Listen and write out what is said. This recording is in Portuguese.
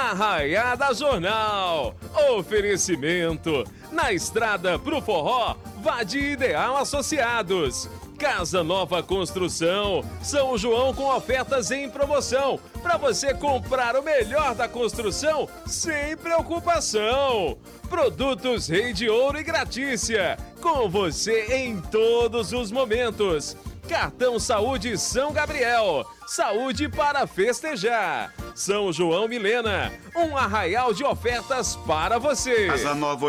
Arraiada Jornal. Oferecimento. Na estrada pro forró, vá de Ideal Associados. Casa Nova Construção, São João com ofertas em promoção, para você comprar o melhor da construção sem preocupação. Produtos Rei de Ouro e Gratícia, com você em todos os momentos. Cartão Saúde São Gabriel, saúde para festejar. São João Milena, um arraial de ofertas para você. Casa Nova